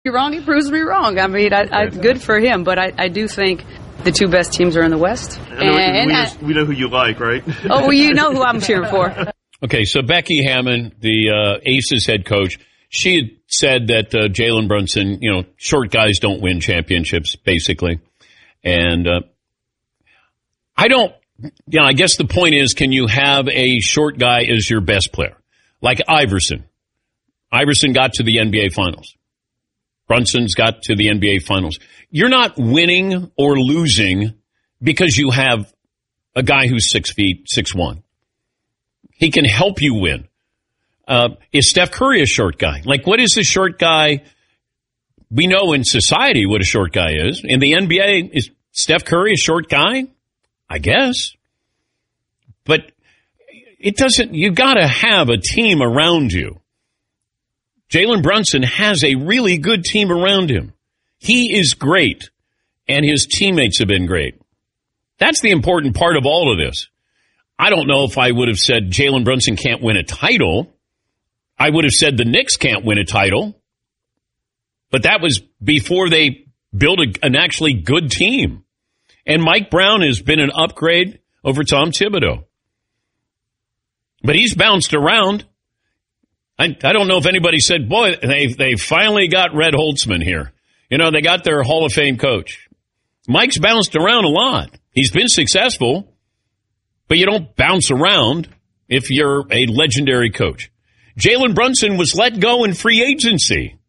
wrong, he proves me wrong. I mean, good for him, but I do think the two best teams are in the West. We know who you like, right? Oh, well, you know who I'm cheering for. Okay, so Becky Hammon, the Aces head coach, she had said that Jalen Brunson, short guys don't win championships, basically. And I guess the point is, can you have a short guy as your best player? Like Iverson. Iverson got to the NBA Finals. Brunson's got to the NBA Finals. You're not winning or losing because you have a guy who's 6'1". He can help you win. Is Steph Curry a short guy? Like, what is a short guy? We know in society what a short guy is. In the NBA, is Steph Curry a short guy? I guess. But it doesn't, you gotta have a team around you. Jalen Brunson has a really good team around him. He is great, and his teammates have been great. That's the important part of all of this. I don't know if I would have said Jalen Brunson can't win a title. I would have said the Knicks can't win a title. But that was before they built an actually good team. And Mike Brown has been an upgrade over Tom Thibodeau. But he's bounced around. I don't know if anybody said, boy, they finally got Red Holtzman here. They got their Hall of Fame coach. Mike's bounced around a lot. He's been successful, but you don't bounce around if you're a legendary coach. Jalen Brunson was let go in free agency.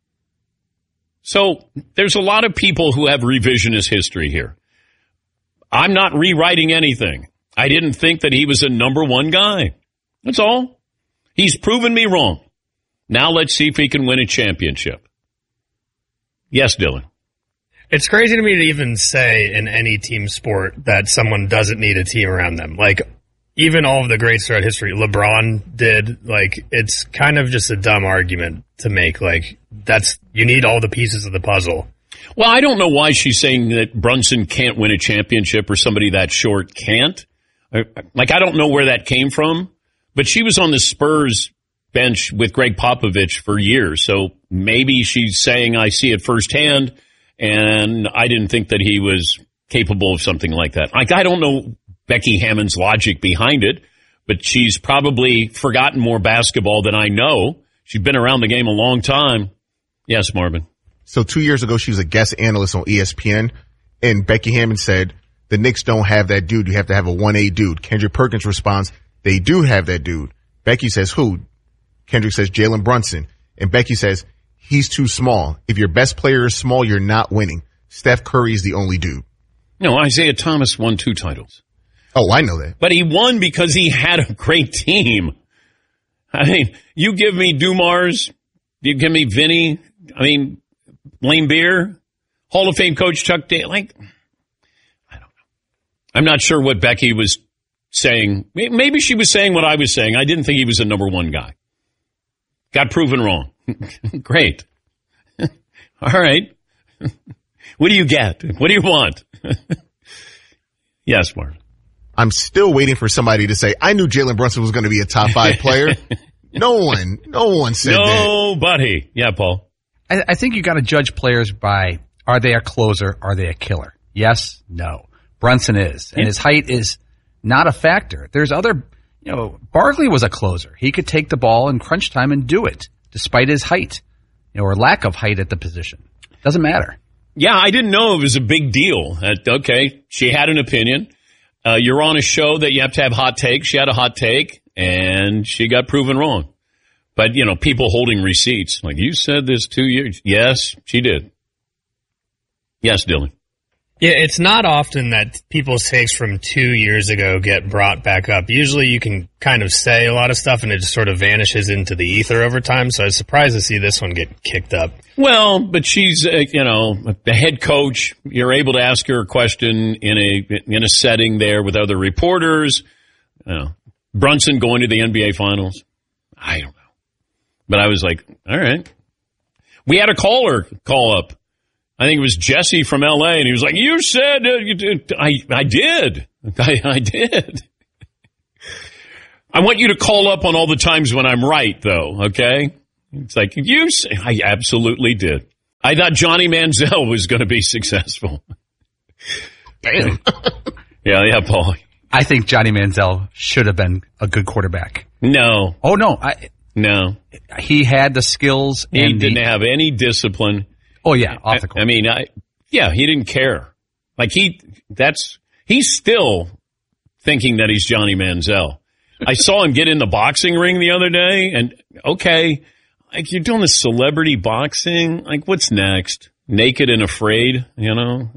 So there's a lot of people who have revisionist history here. I'm not rewriting anything. I didn't think that he was a number one guy. That's all. He's proven me wrong. Now let's see if he can win a championship. Yes, Dylan. It's crazy to me to even say in any team sport that someone doesn't need a team around them. Like, even all of the greats throughout history, LeBron did. Like, it's kind of just a dumb argument to make. Like, you need all the pieces of the puzzle. Well, I don't know why she's saying that Brunson can't win a championship or somebody that short can't. Like, I don't know where that came from. But she was on the Spurs bench with Greg Popovich for years, so maybe she's saying I see it firsthand, and I didn't think that he was capable of something like that. Like, I don't know Becky Hammon's logic behind it, but she's probably forgotten more basketball than I know. She's been around the game a long time. Yes, Marvin. So 2 years ago, she was a guest analyst on ESPN, and Becky Hammon said, the Knicks don't have that dude. You have to have a 1A dude. Kendrick Perkins responds, they do have that dude. Becky says, who? Kendrick says, Jalen Brunson. And Becky says, he's too small. If your best player is small, you're not winning. Steph Curry is the only dude. No, Isaiah Thomas won 2 titles. Oh, I know that. But he won because he had a great team. I mean, you give me Dumars, you give me Vinny, Lane Beer, Hall of Fame coach Chuck Daly. I don't know. I'm not sure what Becky was saying. Maybe she was saying what I was saying. I didn't think he was a number one guy. Got proven wrong. Great. All right. What do you get? What do you want? Yes, Mark. I'm still waiting for somebody to say, I knew Jalen Brunson was going to be a top 5 player. No one said that. Nobody. Yeah, Paul. I think you got to judge players by, are they a closer? Are they a killer? Yes, no. Brunson is. And his height is not a factor. There's other, Barkley was a closer. He could take the ball in crunch time and do it, despite his height, or lack of height at the position. Doesn't matter. Yeah, I didn't know it was a big deal. Okay, she had an opinion. You're on a show that you have to have hot takes. She had a hot take, and she got proven wrong. But, people holding receipts. Like, you said this 2 years. Yes, she did. Yes, Dylan. Yeah, it's not often that people's takes from 2 years ago get brought back up. Usually you can kind of say a lot of stuff and it just sort of vanishes into the ether over time. So I was surprised to see this one get kicked up. Well, but she's, the head coach. You're able to ask her a question in a setting there with other reporters. Brunson going to the NBA Finals. I don't know. But I was like, all right. We had a caller call up. I think it was Jesse from L.A., and he was like, you said, I did. I did. I want you to call up on all the times when I'm right, though, okay? It's like, I absolutely did. I thought Johnny Manziel was going to be successful. Damn. Yeah, Paul. I think Johnny Manziel should have been a good quarterback. No. Oh, no. No. He had the skills. He didn't have any discipline. Oh, yeah, off the court. I mean, he didn't care. Like, he's still thinking that he's Johnny Manziel. I saw him get in the boxing ring the other day, and, okay, like, you're doing this celebrity boxing. Like, what's next? Naked and Afraid, you know?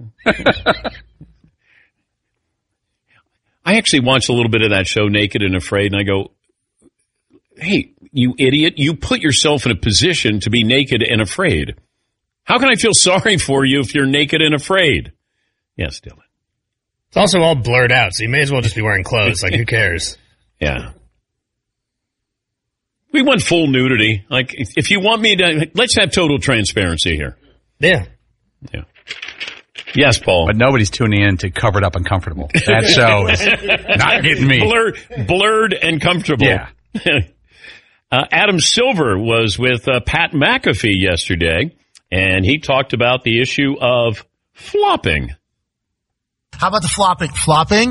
I actually watched a little bit of that show, Naked and Afraid, and I go, hey, you idiot, you put yourself in a position to be naked and afraid. How can I feel sorry for you if you're naked and afraid? Yes, Dylan. It's also all blurred out, so you may as well just be wearing clothes. Like, who cares? Yeah. We want full nudity. Like, if you want me to, let's have total transparency here. Yeah. Yeah. Yes, Paul. But nobody's tuning in to Covered Up and Comfortable. That show is not getting me. Blurred and comfortable. Yeah. Adam Silver was with Pat McAfee yesterday, and he talked about the issue of flopping. How about the flopping? Flopping?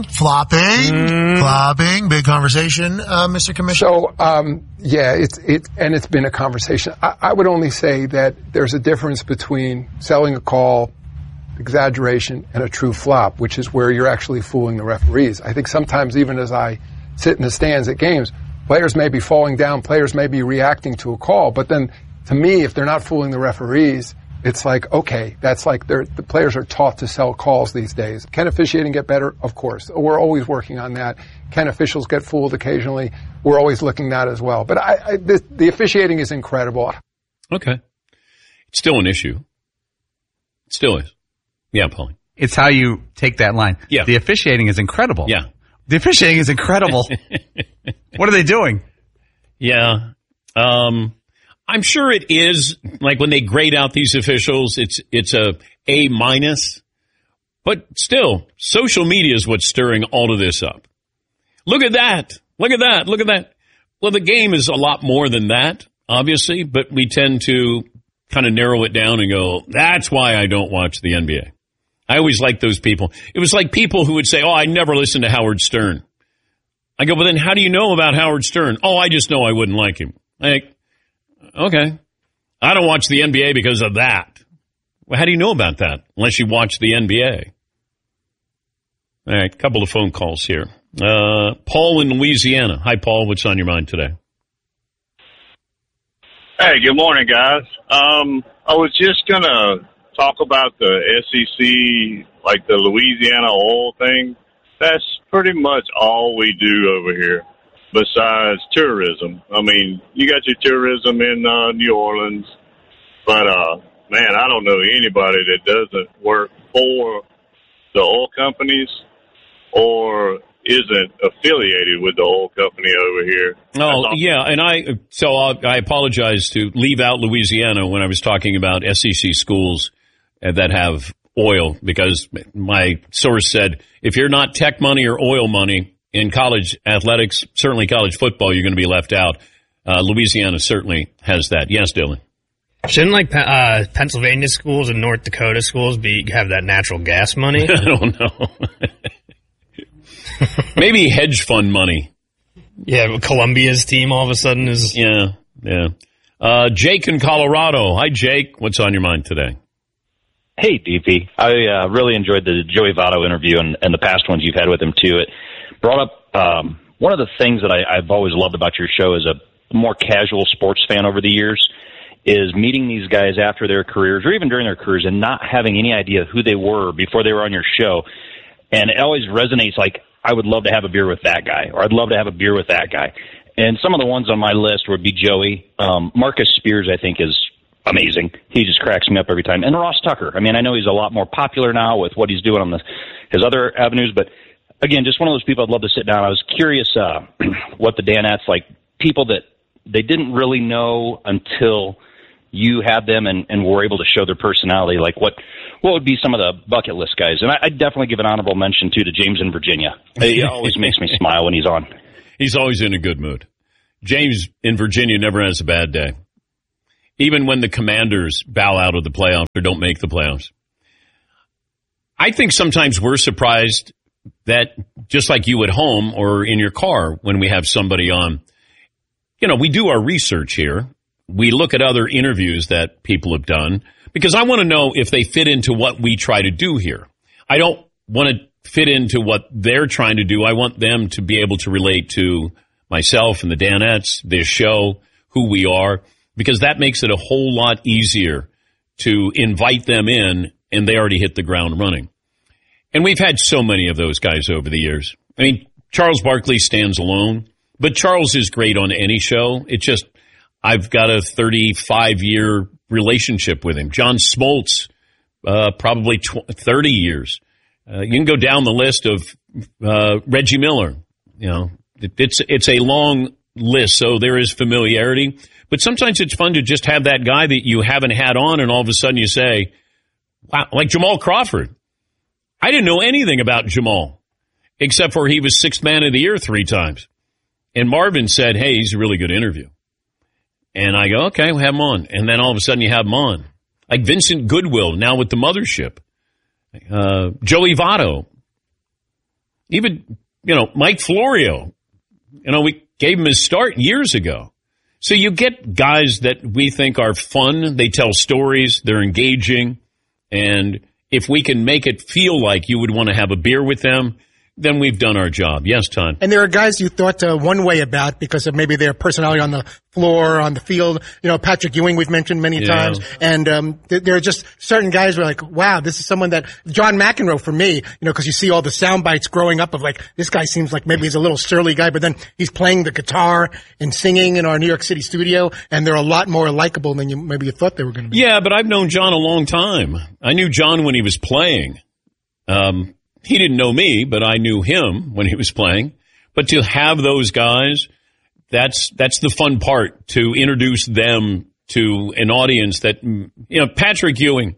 Big conversation, Mr. Commissioner. So, it's been a conversation. I would only say that there's a difference between selling a call, exaggeration, and a true flop, which is where you're actually fooling the referees. I think sometimes, even as I sit in the stands at games, players may be falling down, players may be reacting to a call, but then, to me, if they're not fooling the referees, it's like, okay, that's like the players are taught to sell calls these days. Can officiating get better? Of course. We're always working on that. Can officials get fooled occasionally? We're always looking at that as well. But the officiating is incredible. Okay. It's still an issue. It still is. Yeah, Paulie. It's how you take that line. Yeah. The officiating is incredible. Yeah. The officiating is incredible. What are they doing? Yeah. I'm sure it is, like when they grade out these officials, it's A minus. But still, social media is what's stirring all of this up. Look at that. Look at that. Look at that. Well, the game is a lot more than that, obviously, but we tend to kind of narrow it down and go, that's why I don't watch the NBA. I always liked those people. It was like people who would say, oh, I never listened to Howard Stern. I go, well, then how do you know about Howard Stern? Oh, I just know I wouldn't like him. Like, okay. I don't watch the NBA because of that. Well, how do you know about that? Unless you watch the NBA. All right, a couple of phone calls here. Paul in Louisiana. Hi, Paul. What's on your mind today? Hey, good morning, guys. I was just going to talk about the SEC, like the Louisiana oil thing. That's pretty much all we do over here besides tourism. I mean, you got your tourism in New Orleans, but, man, I don't know anybody that doesn't work for the oil companies or isn't affiliated with the oil company over here. Oh, yeah, and I apologize to leave out Louisiana when I was talking about SEC schools that have oil, because my source said if you're not tech money or oil money in college athletics, certainly college football, you're going to be left out. Louisiana certainly has that. Yes, Dylan. Shouldn't like Pennsylvania schools and North Dakota schools have that natural gas money? I don't know. Maybe hedge fund money. Yeah, Columbia's team all of a sudden is... Yeah. Jake in Colorado. Hi, Jake. What's on your mind today? Hey, DP. I really enjoyed the Joey Votto interview and the past ones you've had with him, too. It brought up one of the things that I've always loved about your show as a more casual sports fan over the years is meeting these guys after their careers or even during their careers and not having any idea who they were before they were on your show. And it always resonates like, I would love to have a beer with that guy, or I'd love to have a beer with that guy. And some of the ones on my list would be Joey. Marcus Spears, I think, is amazing. He just cracks me up every time. And Ross Tucker. I mean, I know he's a lot more popular now with what he's doing on his other avenues, but again, just one of those people I'd love to sit down. I was curious what the Danettes, like people that they didn't really know until you had them and were able to show their personality, like what would be some of the bucket list guys? And I'd definitely give an honorable mention, too, to James in Virginia. He always makes me smile when he's on. He's always in a good mood. James in Virginia never has a bad day. even when the Commanders bow out of the playoffs or don't make the playoffs. I think sometimes we're surprised that, just like you at home or in your car when we have somebody on, we do our research here. We look at other interviews that people have done because I want to know if they fit into what we try to do here. I don't want to fit into what they're trying to do. I want them to be able to relate to myself and the Danettes, this show, who we are, because that makes it a whole lot easier to invite them in, and they already hit the ground running. And we've had so many of those guys over the years. I mean, Charles Barkley stands alone, but Charles is great on any show. It's just, I've got a 35-year relationship with him. John Smoltz, probably 30 years. You can go down the list of Reggie Miller. It's a long list, so there is familiarity. But sometimes it's fun to just have that guy that you haven't had on, and all of a sudden you say, wow, like Jamal Crawford. I didn't know anything about Jamal, except for he was Sixth Man of the Year 3 times. And Marvin said, hey, he's a really good interview. And I go, okay, we'll have him on. And then all of a sudden you have him on. Like Vincent Goodwill, now with the Mothership. Joey Votto. Even, Mike Florio. We gave him his start years ago. So you get guys that we think are fun. They tell stories. They're engaging. And if we can make it feel like you would want to have a beer with them, then we've done our job. Yes, Todd. And there are guys you thought one way about because of maybe their personality on the floor, on the field. Patrick Ewing we've mentioned many times. And there are just certain guys who are like, wow, this is someone that John McEnroe for me, because you see all the sound bites growing up of like, this guy seems like maybe he's a little surly guy, but then he's playing the guitar and singing in our New York City studio, and they're a lot more likable than you thought they were going to be. Yeah, but I've known John a long time. I knew John when he was playing. He didn't know me, but I knew him when he was playing. But to have those guys, that's the fun part, to introduce them to an audience that, Patrick Ewing,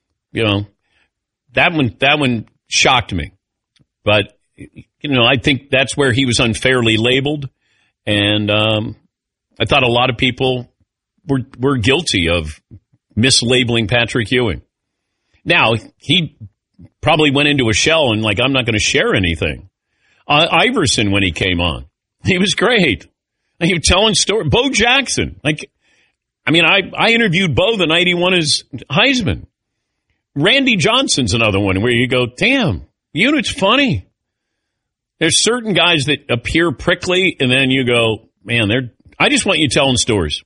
that one shocked me. But, I think that's where he was unfairly labeled. And I thought a lot of people were guilty of mislabeling Patrick Ewing. Now, he probably went into a shell and I'm not going to share anything. Iverson, when he came on, he was great. He was telling stories. Bo Jackson. I interviewed Bo the night he won his Heisman. Randy Johnson's another one where you go, damn, it's funny. There's certain guys that appear prickly and then you go, man, I just want you telling stories.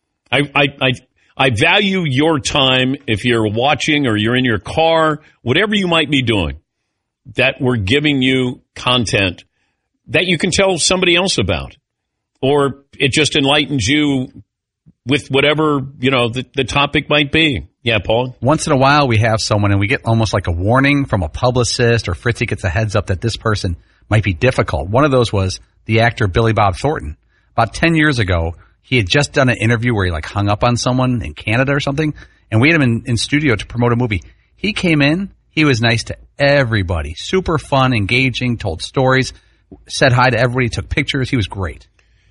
I value your time if you're watching or you're in your car, whatever you might be doing, that we're giving you content that you can tell somebody else about. Or it just enlightens you with whatever, the topic might be. Yeah, Paul? Once in a while we have someone and we get almost like a warning from a publicist, or Fritzy gets a heads up that this person might be difficult. One of those was the actor Billy Bob Thornton. About 10 years ago, he had just done an interview where he hung up on someone in Canada or something, and we had him in studio to promote a movie. He came in, he was nice to everybody, super fun, engaging, told stories, said hi to everybody, took pictures. He was great.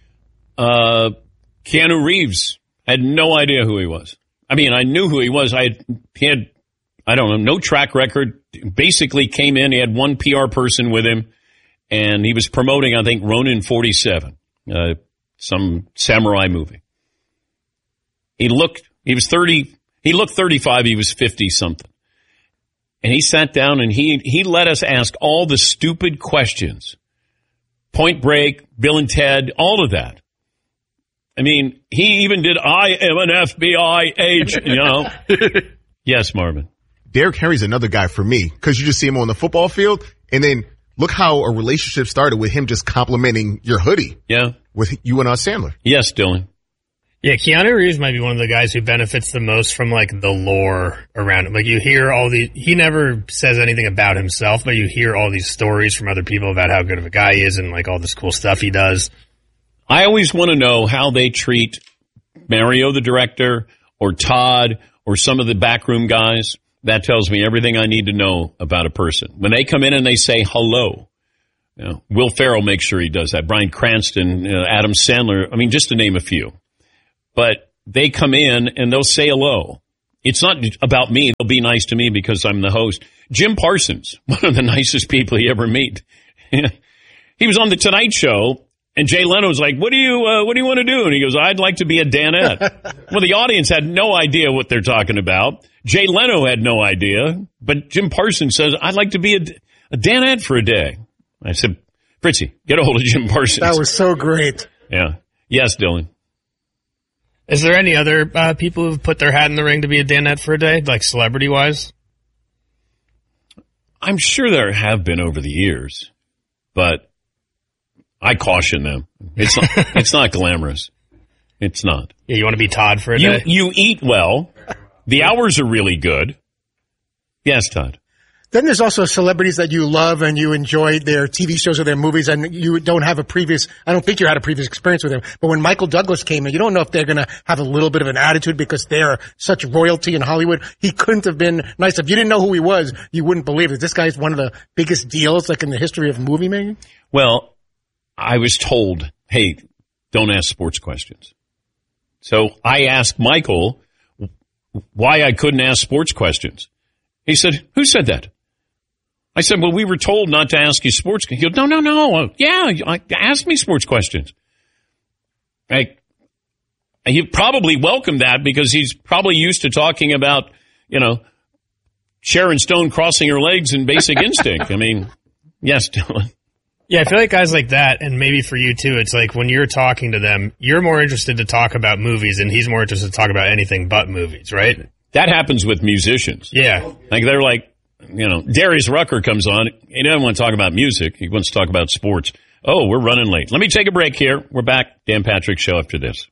Keanu Reeves, I had no idea who he was. I knew who he was. He had, no track record. Basically came in, he had one PR person with him, and he was promoting, I think, Ronin 47. Some samurai movie. He looked 35, he was 50 something. And he sat down and he let us ask all the stupid questions. Point Break, Bill and Ted, all of that. He even did, I am an FBI agent, Yes, Marvin. Derrick Henry's another guy for me, because you just see him on the football field, and then look how a relationship started with him just complimenting your hoodie. Yeah. With you and Sandler. Yes, Dylan. Yeah, Keanu Reeves might be one of the guys who benefits the most from the lore around him. You hear he never says anything about himself, but you hear all these stories from other people about how good of a guy he is and all this cool stuff he does. I always want to know how they treat Mario, the director, or Todd, or some of the backroom guys. That tells me everything I need to know about a person. When they come in and they say hello, Will Ferrell makes sure he does that. Bryan Cranston, Adam Sandler, just to name a few. But they come in and they'll say hello. It's not about me. They'll be nice to me because I'm the host. Jim Parsons, one of the nicest people you ever meet. He was on the Tonight Show, and Jay Leno's like, what do you want to do? And he goes, I'd like to be a Danette. Well, the audience had no idea what they're talking about. Jay Leno had no idea, but Jim Parsons says, I'd like to be a Danette for a day. I said, Fritzy, get a hold of Jim Parsons. That was so great. Yeah. Yes, Dylan. Is there any other people who've put their hat in the ring to be a Danette for a day, like celebrity-wise? I'm sure there have been over the years, but I caution them. It's not glamorous. It's not. Yeah, you want to be Todd for a day? You eat well. The hours are really good. Yes, Todd. Then there's also celebrities that you love and you enjoy their TV shows or their movies, and you don't have I don't think you had a previous experience with them. But when Michael Douglas came in, you don't know if they're going to have a little bit of an attitude because they're such royalty in Hollywood. He couldn't have been nice. If you didn't know who he was, you wouldn't believe it. This guy's one of the biggest deals like in the history of movie making. Well, I was told, hey, don't ask sports questions. So I asked Michael why I couldn't ask sports questions. He said, who said that? I said, well, we were told not to ask you sports questions. He goes, no. Yeah, ask me sports questions. He probably welcomed that because he's probably used to talking about, Sharon Stone crossing her legs in Basic Instinct. I mean, yes, Dylan. Yeah, I feel like guys like that, and maybe for you too, it's like when you're talking to them, you're more interested to talk about movies and he's more interested to talk about anything but movies, right? That happens with musicians. Yeah. Like they're like, Darius Rucker comes on. He doesn't want to talk about music. He wants to talk about sports. Oh, we're running late. Let me take a break here. We're back. Dan Patrick Show after this.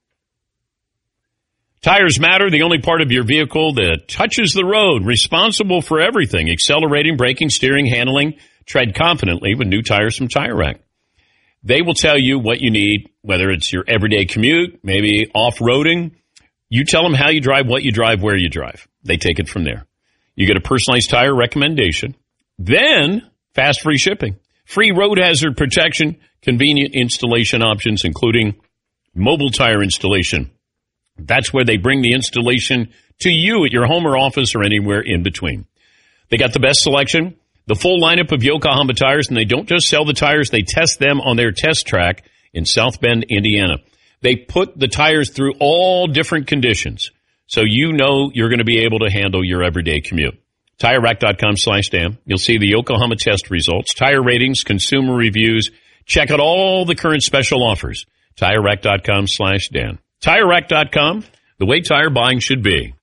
Tires Matter, the only part of your vehicle that touches the road, responsible for everything, accelerating, braking, steering, handling. Tread confidently with new tires from Tire Rack. They will tell you what you need, whether it's your everyday commute, maybe off-roading. You tell them how you drive, what you drive, where you drive. They take it from there. You get a personalized tire recommendation. Then, fast free shipping. Free road hazard protection, convenient installation options, including mobile tire installation. That's where they bring the installation to you at your home or office or anywhere in between. They got the best selection, the full lineup of Yokohama tires, and they don't just sell the tires, they test them on their test track in South Bend, Indiana. They put the tires through all different conditions, so you know you're going to be able to handle your everyday commute. TireRack.com/Dan. You'll see the Yokohama test results, tire ratings, consumer reviews. Check out all the current special offers. TireRack.com/Dan. TireRack.com, the way tire buying should be.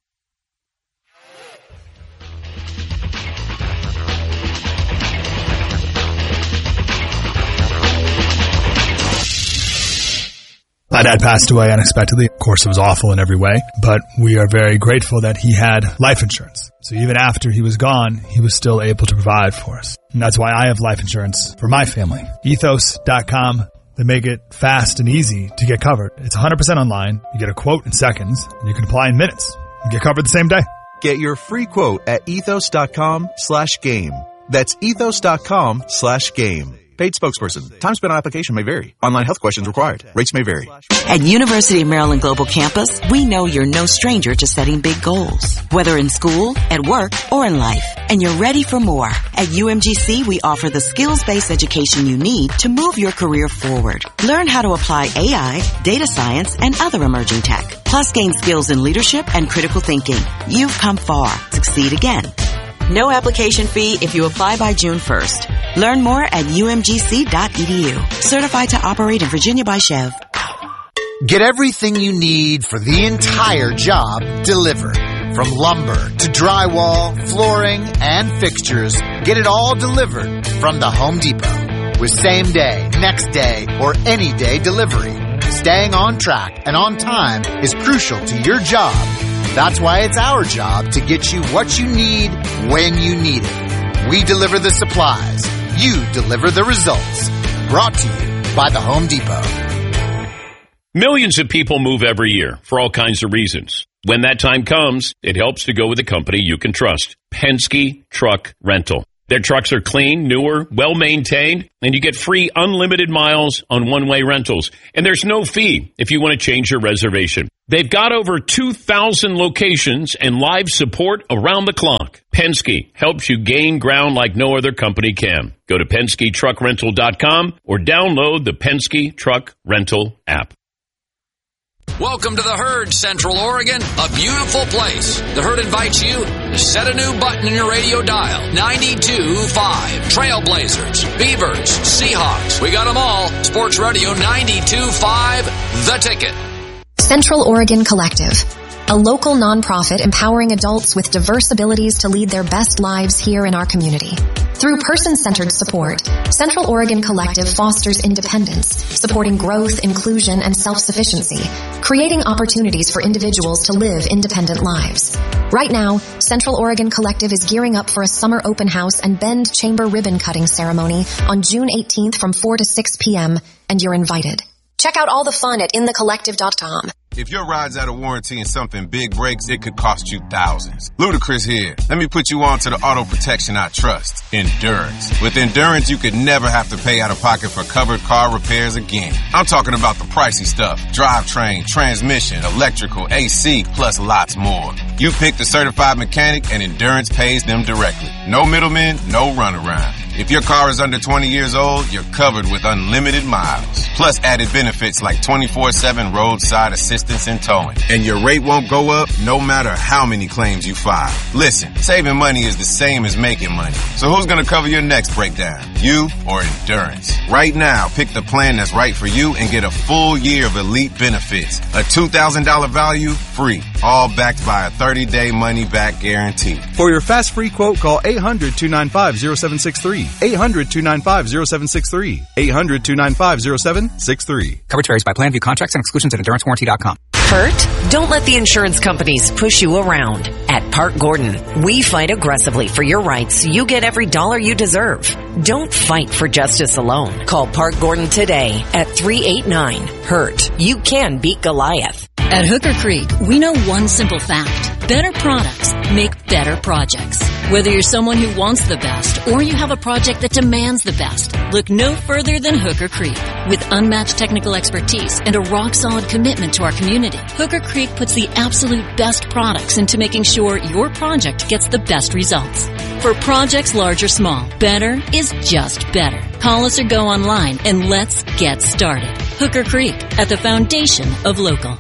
My dad passed away unexpectedly. Of course, it was awful in every way, but we are very grateful that he had life insurance. So even after he was gone, he was still able to provide for us. And that's why I have life insurance for my family. Ethos.com. They make it fast and easy to get covered. It's 100% online. You get a quote in seconds, and you can apply in minutes. You get covered the same day. Get your free quote at ethos.com/game. That's ethos.com/game. Paid spokesperson. Time spent on application may vary. Online health questions required. Rates may vary. At University of Maryland Global Campus, we know you're no stranger to setting big goals, whether in school, at work, or in life. And you're ready for more. At UMGC, we offer the skills-based education you need to move your career forward. Learn how to apply AI, data science, and other emerging tech. Plus gain skills in leadership and critical thinking. You've come far. Succeed again. No application fee if you apply by June 1st. Learn more at umgc.edu. Certified to operate in Virginia by Chev. Get everything you need for the entire job delivered. From lumber to drywall, flooring, and fixtures, get it all delivered from the Home Depot. With same day, next day, or any day delivery. Staying on track and on time is crucial to your job. That's why it's our job to get you what you need when you need it. We deliver the supplies. You deliver the results. Brought to you by the Home Depot. Millions of people move every year for all kinds of reasons. When that time comes, it helps to go with a company you can trust. Penske Truck Rental. Their trucks are clean, newer, well-maintained, and you get free unlimited miles on one-way rentals. And there's no fee if you want to change your reservation. They've got over 2,000 locations and live support around the clock. Penske helps you gain ground like no other company can. Go to PenskeTruckRental.com or download the Penske Truck Rental app. Welcome to the Herd, Central Oregon, a beautiful place. The Herd invites you to set a new button in your radio dial. 92.5. Trailblazers, Beavers, Seahawks. We got them all. Sports Radio 92.5, The Ticket. Central Oregon Collective, a local nonprofit empowering adults with diverse abilities to lead their best lives here in our community. Through person-centered support, Central Oregon Collective fosters independence, supporting growth, inclusion, and self-sufficiency, creating opportunities for individuals to live independent lives. Right now, Central Oregon Collective is gearing up for a summer open house and Bend Chamber ribbon cutting ceremony on June 18th from 4 to 6 p.m., and you're invited. Check out all the fun at inthecollective.com. If your ride's out of warranty and something big breaks, it could cost you thousands. Ludacris here. Let me put you on to the auto protection I trust, Endurance. With Endurance, you could never have to pay out of pocket for covered car repairs again. I'm talking about the pricey stuff. Drivetrain, transmission, electrical, AC, plus lots more. You pick the certified mechanic and Endurance pays them directly. No middlemen, no runaround. If your car is under 20 years old, you're covered with unlimited miles. Plus added benefits like 24/7 roadside assistance and towing. And your rate won't go up no matter how many claims you file. Listen, saving money is the same as making money. So who's going to cover your next breakdown? You or Endurance? Right now, pick the plan that's right for you and get a full year of elite benefits. A $2,000 value, free. All backed by a 30-day money-back guarantee. For your fast free quote, call 800-295-0763. 800-295-0763. 800-295-0763. Coverage varies by plan. View contracts and exclusions at EnduranceWarranty.com. Hurt? Don't let the insurance companies push you around. At Park Gordon, we fight aggressively for your rights so you get every dollar you deserve. Don't fight for justice alone. Call Park Gordon today at 389-HURT. You can beat Goliath. At Hooker Creek, we know one simple fact. Better products make better projects. Whether you're someone who wants the best or you have a project that demands the best, look no further than Hooker Creek. With unmatched technical expertise and a rock-solid commitment to our community, Hooker Creek puts the absolute best products into making sure your project gets the best results. For projects large or small, better is just better. Call us or go online and let's get started. Hooker Creek, at the foundation of local.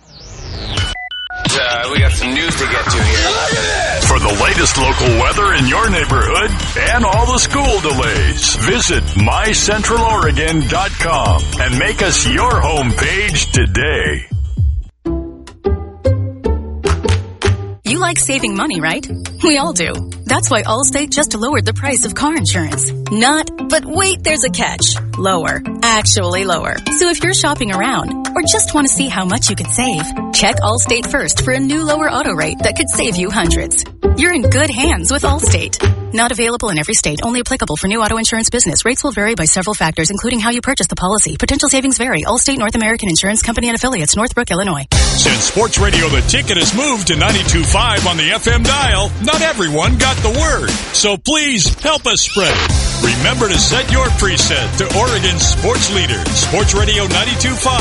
We got some news to get to here. For the latest local weather in your neighborhood and all the school delays, visit mycentraloregon.com and make us your homepage today. You like saving money, right? We all do. That's why Allstate just lowered the price of car insurance. Not, but wait, there's a catch. Lower. Actually lower. So if you're shopping around or just want to see how much you could save, check Allstate first for a new lower auto rate that could save you hundreds. You're in good hands with Allstate. Not available in every state. Only applicable for new auto insurance business. Rates will vary by several factors, including how you purchase the policy. Potential savings vary. Allstate North American Insurance Company and Affiliates, Northbrook, Illinois. Since Sports Radio The Ticket has moved to 92.5 on the FM dial, not everyone got the word. So please help us spread it. Remember to set your preset to Oregon's sports leader, Sports Radio 92.5